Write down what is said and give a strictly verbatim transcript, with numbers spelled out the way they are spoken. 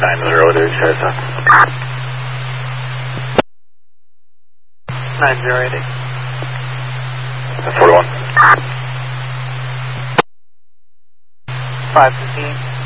nine zero eight, Sarasota. nine zero eight eight. forty-one. five fifteen.